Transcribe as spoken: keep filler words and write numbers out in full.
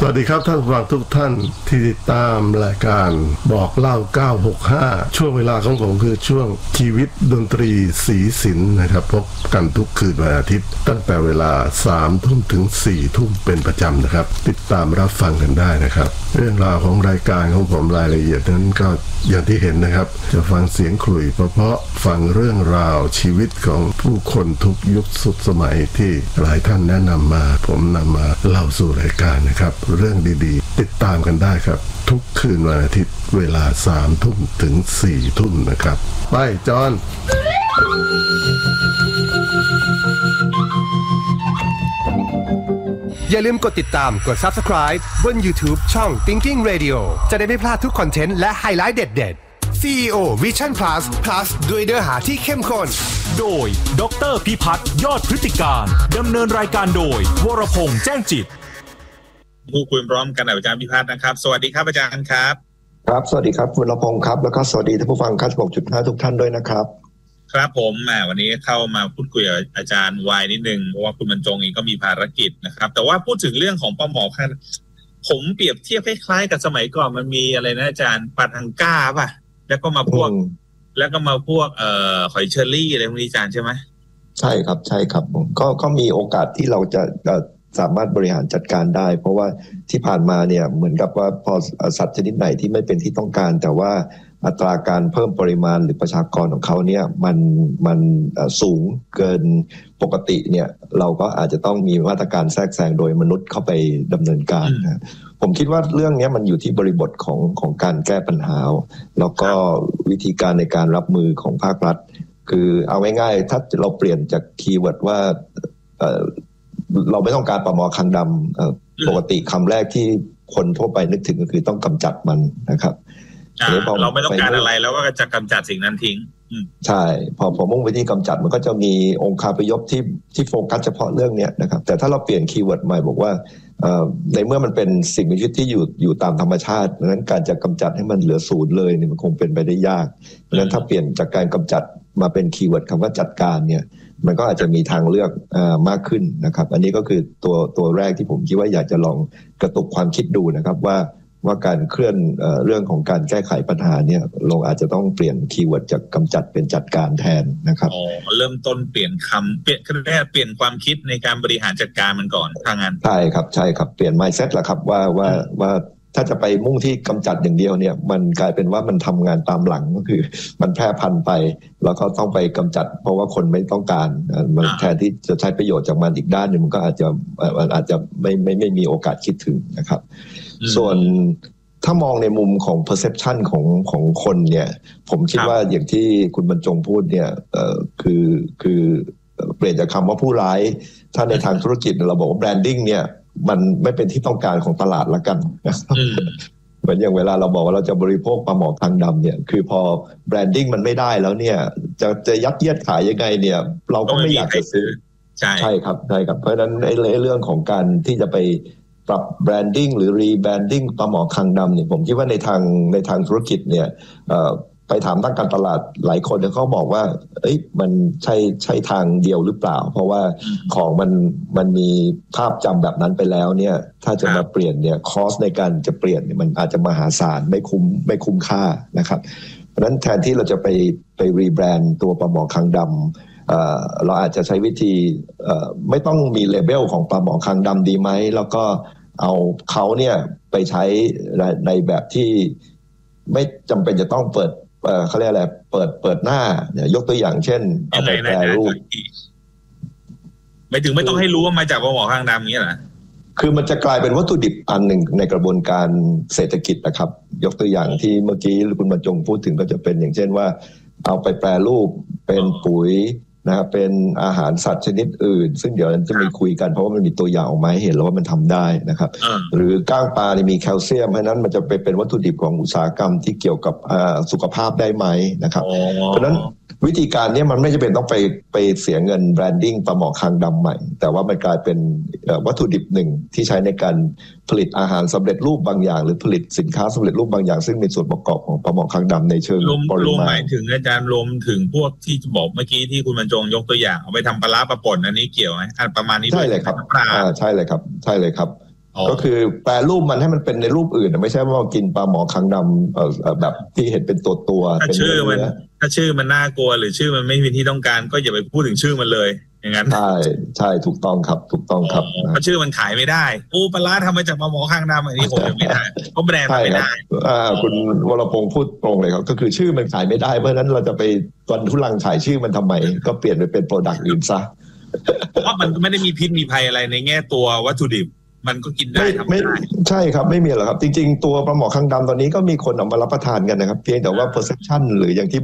วัสดีครับท่านผู้ฟังทุกท่านที่ติดตามรายการบอกเล่าเก้าหกห้าช่วงเวลาของผมคือช่วงชีวิตดนตรีสีสินนะครับพบกันทุกคืนวันอาทิตย์ตั้งแต่เวลาสามทุ่มถึงสี่ทุ่มเป็นประจำนะครับติดตามรับฟังกันได้นะครับเรื่องราวของรายการของผมรายละเอียดนั้นก็อย่างที่เห็นนะครับจะฟังเสียงขลุ่ยเพราะๆฟังเรื่องราวชีวิตของผู้คนทุกยุคสุดสมัยที่หลายท่านแนะนำมาผมนำมาเล่าสู่รายการนะครับเรื่องดีๆติดตามกันได้ครับทุกคืนวันอาทิตย์เวลาสามทุ่มถึงสี่ทุ่มนะครับไปจอนอย่าลืมกดติดตามกด Subscribe บน YouTube ช่อง Thinking Radio จะได้ไม่พลาดทุกคอนเทนต์และไฮไลท์เด็ดๆ ซี อี โอ Vision Plus Plus ด้วยเนื้อหาที่เข้มข้นโดยดร.พิพัฒน์ยอดพฤติการดำเนินรายการโดยวรพงษ์แจ้งจิตผู้คุยพร้อมกันอาจารย์พิพัฒน์นะครับสวัสดีครับอาจารย์ครับครับสวัสดีครับวรพงษ์ครับแล้วก็สวัสดีท่านผู้ฟัง เก้าสิบหกจุดห้า ทุกท่านด้วยนะครับครับผมวันนี้เข้ามาพูดคุยกับอาจารย์วายนิดนึงเพราะว่าคุณบรรจงเองก็มีภารกิจนะครับแต่ว่าพูดถึงเรื่องของปลาหมอพันผมเปรียบเทียบคล้ายๆกับสมัยก่อนมันมีอะไรนะอาจารย์ปลาทังก้าป่ะแล้วก็มาพวกแล้วก็มาพวกเอ่อหอยเชอรี่อะไรพวกนี้อาจารย์ใช่ไหมใช่ครับใช่ครับก็ก็มีโอกาสที่เราจะสามารถบริหารจัดการได้เพราะว่าที่ผ่านมาเนี่ยเหมือนกับว่าพอสัตว์ชนิดไหนที่ไม่เป็นที่ต้องการแต่ว่าอัตราการเพิ่มปริมาณหรือประชากรของเขาเนี่ยมันมันสูงเกินปกติเนี่ยเราก็อาจจะต้องมีมาตรการแทรกแซงโดยมนุษย์เข้าไปดำเนินการนะผมคิดว่าเรื่องนี้มันอยู่ที่บริบทของของการแก้ปัญหาแล้วก็วิธีการในการรับมือของภาครัฐคือเอาง่ายๆถ้าเราเปลี่ยนจากคีย์เวิร์ดว่าเราไม่ต้องการปลาหมอคางดำปกติคำแรกที่คนทั่วไปนึกถึงก็คือต้องกำจัดมันนะครับเราไม่ต้องการอะไรแล้วก็จะกำจัดสิ่งนั้นทิ้งใช่พอพอมุ่งไปที่กำจัดมันก็จะมีองค์คาพยพที่ที่โฟกัสเฉพาะเรื่องนี้นะครับแต่ถ้าเราเปลี่ยนคีย์เวิร์ดใหม่บอกว่าในเมื่อมันเป็นสิ่งมีชีวิตที่อยู่อยู่ตามธรรมชาติดังนั้นการจะกำจัดให้มันเหลือศูนย์เลยเนี่ยมันคงเป็นไปได้ยากดังนั้นถ้าเปลี่ยนจากการกำจัดมาเป็นคีย์เวิร์ดคำว่าจัดการเนี่ยมันก็อาจจะมีทางเลือกมากขึ้นนะครับอันนี้ก็คือตัวตัวแรกที่ผมคิดว่าอยากจะลองกระตุกความคิดดูนะครับว่าว่าการเคลื่อน เอ่อ เรื่องของการแก้ไขปัญหาเนี่ยเราอาจจะต้องเปลี่ยนคีย์เวิร์ดจากกำจัดเป็นจัดการแทนนะครับอ๋อเริ่มต้นเปลี่ยนคำเปลี่ยนแค่เปลี่ยนความคิดในการบริหารจัดการมันก่อนทางนั้นใช่ครับใช่ครับเปลี่ยน mindset แหละครับว่าว่าว่าถ้าจะไปมุ่งที่กำจัดอย่างเดียวเนี่ยมันกลายเป็นว่ามันทำงานตามหลังก็คือมันแพร่พันธุ์ไปแล้วก็ต้องไปกำจัดเพราะว่าคนไม่ต้องการมันแทนที่จะใช้ประโยชน์จากมันอีกด้านนึงมันก็อาจจะอาจจะไม่ไม่ไม่มีโอกาสคิดถึงนะครับส่วนถ้ามองในมุมของ perception ของของคนเนี่ยผมคิดว่าอย่างที่คุณบรรจงพูดเนี่ยเอ่อคือคือเปลี่ยนจากคำว่าผู้ร้ายถ้าในทางธุรกิจเราบอกว่า branding เนี่ยมันไม่เป็นที่ต้องการของตลาดละกันเหมือนอย่างเวลาเราบอกว่าเราจะบริโภคปลาหมอคางดำเนี่ยคือพอ branding มันไม่ได้แล้วเนี่ยจะจะยัดเยียดขายยังไงเนี่ยเราก็ไม่อยากจะซื้อใช่ใช่ครับใช่ครับเพราะฉะนั้นไอ้เรื่องของการที่จะไปปรับแบรนดิ้งหรือรีแบรนดิ้งปลาหมอคางดำเนี่ยผมคิดว่าในทางในทางธุรกิจเนี่ยไปถามนักการตลาดหลายคนเขาบอกว่าเอ้ยมันใช่ใช่ทางเดียวหรือเปล่าเพราะว่าของมันมันมีภาพจำแบบนั้นไปแล้วเนี่ยถ้าจะมาเปลี่ยนเนี่ยคอสในการจะเปลี่ยนเนี่ยมันอาจจะมหาศาลไม่คุ้มไม่คุ้มค่านะครับเพราะฉะนั้นแทนที่เราจะไปไปรีแบรนด์ตัวปลาหมอคางดำเราอาจจะใช้วิธีไม่ต้องมีเลเบลของปลาหมอคางดำดีไหมแล้วก็เอาเขาเนี่ยไปใช้ในแบบที่ไม่จำเป็นจะต้องเปิดเขาเรียกอะไรเปิดเปิดหน้ายกตัวอย่างเช่นเอาไปแปรรูปไม่ถึงไม่ต้องให้รู้ว่ามาจากปลาหมอคางดำนี้เหรอคือมันจะกลายเป็นวัตถุดิบอันหนึ่งในกระบวนการเศรษฐกิจนะครับยกตัวอย่างที่เมื่อกี้คุณบรรจงพูดถึงก็จะเป็นอย่างเช่นว่าเอาไปแปรรูปเป็นปุ๋ยนะครับเป็นอาหารสัตว์ชนิดอื่นซึ่งเดี๋ยวจะมีคุยกันเพราะว่ามันมีตัวอย่างออกมาให้เห็นแล้วว่ามันทำได้นะครับหรือก้างปลาเนี่ยมีแคลเซียมเพราะนั้นมันจะไปเป็นวัตถุดิบของอุตสาหกรรมที่เกี่ยวกับสุขภาพได้ไหมนะครับเพราะฉะนั้นวิธีการนี้มันไม่จำเป็นต้องไปไปเสียเงินแบรนดิ้งปลาหมอคางดำใหม่แต่ว่ามันกลายเป็นวัตถุดิบหนึ่งที่ใช้ในการผลิตอาหารสำเร็จรูปบางอย่างหรือผลิตสินค้าสำเร็จรูปบางอย่างซึ่งมีส่วนประกอบของปลาหมอคางดำในเชิงปริมาณหมายถึงอาจารย์รวมถึงพวกที่บอกเมื่อกี้ที่คุณบรรจงยกตัวอย่างเอาไปทำปลาร้าปลาป่นอันนี้เกี่ยวไหมประมาณนี้ใช่เลยครับใช่เลยครับใช่เลยครับก็คือแปรรูปมันให้มันเป็นในรูปอื่นไม่ใช่ว่ากินปลาหมอคางดำเอ่อแบบที่เห็นเป็นตัวตัวถ้าชื่อมันถ้าชื่อมันน่ากลัวหรือชื่อมันไม่มีที่ต้องการก็อย่าไปพูดถึงชื่อมันเลยอย่างนั้นใช่ใช่ถูกต้องครับถูกต้องครับเพราะชื่อมันขายไม่ได้ปูปลาร้าทำมาจากปลาหมอคางดำอันนี้ผมจะไม่ได้เพราะแบรนด์มันไม่ได้อ่าคุณวรพงษ์พูดตรงเลยครับก็คือชื่อมันขายไม่ได้เพราะฉะนั้นเราจะไปตอนทุลังขายชื่อมันทำไมก็เปลี่ยนไปเป็นโปรดักต์อื่นซะเพราะมันไม่ได้มีพิษมีภัยอะไรในแง่ตัววัตถุดิบมันก็กินได้ทำได้ใช่ครับไม่มีหรอกครับจริงๆตัวปลาหมอคางดำตอนนี้ก็มีคนเอามารับประทานกันนะครับเพียงแต่ว่า perception หรืออย่างที่